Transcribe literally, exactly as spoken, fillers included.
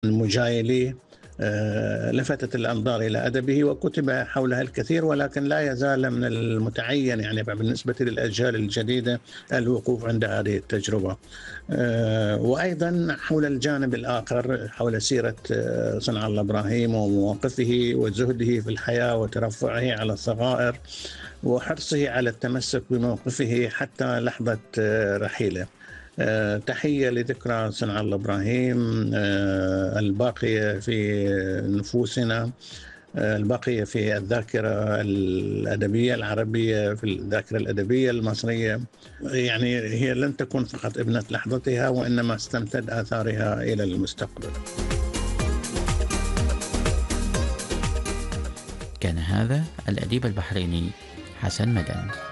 المجايلي آه، لفتت الأنظار إلى أدبه وكتب حولها الكثير، ولكن لا يزال من المتعين يعني بالنسبة للأجيال الجديدة الوقوف عند هذه التجربة. آه، وأيضا حول الجانب الآخر، حول سيرة آه، صنع الله إبراهيم ومواقفه وزهده في الحياة وترفعه على الصغائر وحرصه على التمسك بموقفه حتى لحظة آه، رحيله. آه، تحية لذكرى صنع الله إبراهيم آه، الباقية في نفوسنا، آه، الباقية في الذاكرة الأدبية العربية، في الذاكرة الأدبية المصرية. يعني هي لن تكون فقط ابنة لحظتها، وإنما استمتد آثارها إلى المستقبل. كان هذا الأديب البحريني حسن مدن.